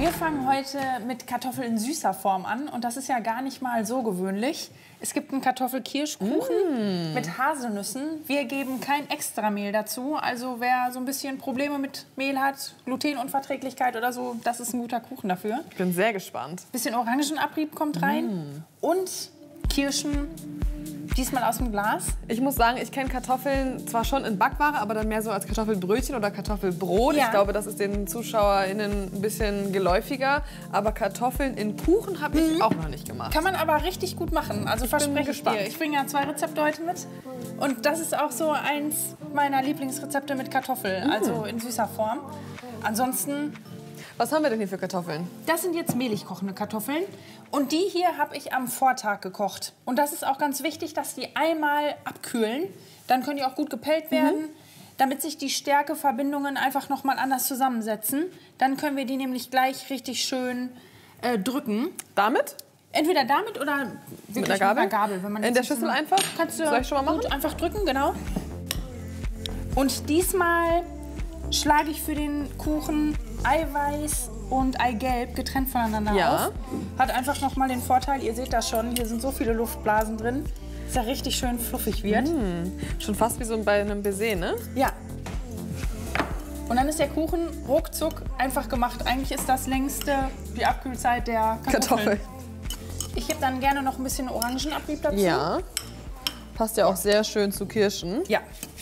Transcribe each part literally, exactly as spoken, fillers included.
Wir fangen heute mit Kartoffeln in süßer Form an und das ist ja gar nicht mal so gewöhnlich. Es gibt einen Kartoffelkirschkuchen mm. mit Haselnüssen. Wir geben kein Extramehl dazu, also wer so ein bisschen Probleme mit Mehl hat, Glutenunverträglichkeit oder so, das ist ein guter Kuchen dafür. Ich bin sehr gespannt. Bisschen Orangenabrieb kommt rein mm. und Kirschen. Diesmal aus dem Glas. Ich muss sagen, ich kenne Kartoffeln zwar schon in Backware, aber dann mehr so als Kartoffelbrötchen oder Kartoffelbrot. Ja. Ich glaube, das ist den ZuschauerInnen ein bisschen geläufiger. Aber Kartoffeln in Kuchen habe ich mhm. auch noch nicht gemacht. Kann man aber richtig gut machen. Also verspreche ich dir. Ich bringe ja zwei Rezepte heute mit. Und das ist auch so eins meiner Lieblingsrezepte mit Kartoffeln. Mhm. Also in süßer Form. Ansonsten... Was haben wir denn hier für Kartoffeln? Das sind jetzt mehlig kochende Kartoffeln. Und die hier habe ich am Vortag gekocht. Und das ist auch ganz wichtig, dass die einmal abkühlen. Dann können die auch gut gepellt werden, mhm. damit sich die Stärkeverbindungen einfach noch mal anders zusammensetzen. Dann können wir die nämlich gleich richtig schön äh, drücken. Damit? Entweder damit oder mit einer Gabel. Mit einer Gabel wenn man in der Schüssel einfach? Kannst du Soll ich schon mal machen? Einfach drücken, genau. Und diesmal schlage ich für den Kuchen Eiweiß und Eigelb getrennt voneinander ja. auf. Hat einfach noch mal den Vorteil, ihr seht das schon, hier sind so viele Luftblasen drin, dass er richtig schön fluffig wird. Mm, schon fast wie so bei einem Baiser, ne? Ja. Und dann ist der Kuchen ruckzuck einfach gemacht. Eigentlich ist das längste die Abkühlzeit der Kartoffeln. Kartoffel. Ich gebe dann gerne noch ein bisschen Orangenabrieb dazu. Ja. Passt ja auch sehr schön zu Kirschen. Ja.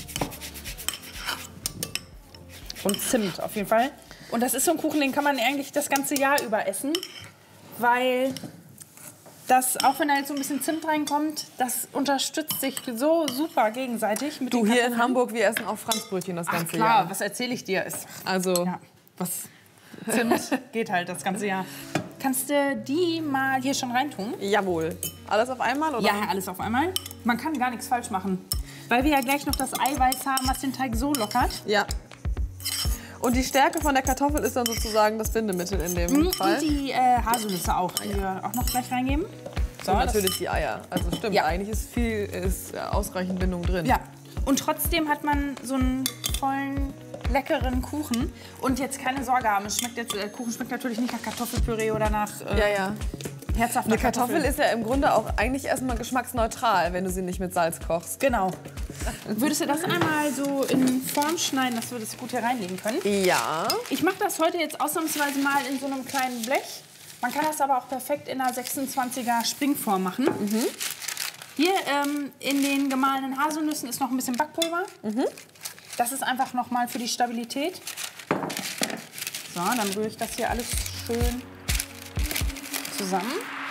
Und Zimt auf jeden Fall. Und das ist so ein Kuchen, den kann man eigentlich das ganze Jahr über essen, weil das, auch wenn da jetzt so ein bisschen Zimt reinkommt, das unterstützt sich so super gegenseitig. Mit du, hier in Hamburg, wir essen auch Franzbrötchen das ganze Ach, klar, Jahr. Was erzähle ich dir? Ist, also, ja, was Zimt geht halt das ganze Jahr. Kannst du die mal hier schon reintun? Jawohl. Alles auf einmal, oder? Ja, alles auf einmal. Man kann gar nichts falsch machen, weil wir ja gleich noch das Eiweiß haben, was den Teig so lockert. Ja. Und die Stärke von der Kartoffel ist dann sozusagen das Bindemittel in dem mhm, Fall. Und die äh, Haselnüsse auch, die wir auch noch gleich reingeben. So, und natürlich die Eier. Also stimmt, ja. Eigentlich ist viel ist ausreichend Bindung drin. Ja. Und trotzdem hat man so einen vollen, leckeren Kuchen. Und jetzt keine Sorge haben, es schmeckt jetzt, der Kuchen schmeckt natürlich nicht nach Kartoffelpüree oder nach äh, ja, ja. herzhafter Eine Kartoffel Kartoffel. ist ja im Grunde auch eigentlich erstmal geschmacksneutral, wenn du sie nicht mit Salz kochst. Genau. Würdest du das einmal so in Form schneiden, dass wir das gut hier reinlegen können? Ja. Ich mache das heute jetzt ausnahmsweise mal in so einem kleinen Blech. Man kann das aber auch perfekt in einer sechsundzwanziger Springform machen. Mhm. Hier ähm, in den gemahlenen Haselnüssen ist noch ein bisschen Backpulver. Mhm. Das ist einfach noch mal für die Stabilität. So, dann rühre ich das hier alles schön zusammen.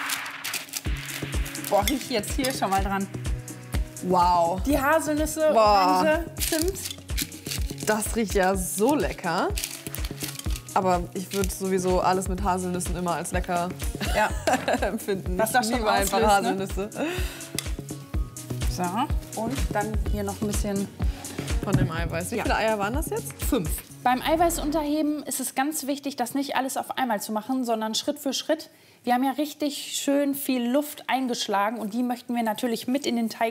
Boah, riech jetzt hier schon mal dran. Wow. Die Haselnüsse, wow. Orange, Zimt. Das riecht ja so lecker. Aber ich würde sowieso alles mit Haselnüssen immer als lecker ja. empfinden. Was das ich schon liebe einfach auslöst, Haselnüsse. Ne? So, und dann hier noch ein bisschen von dem Eiweiß. Wie ja. viele Eier waren das jetzt? Fünf. Beim Eiweißunterheben ist es ganz wichtig, das nicht alles auf einmal zu machen, sondern Schritt für Schritt. Wir haben ja richtig schön viel Luft eingeschlagen und die möchten wir natürlich mit in den Teig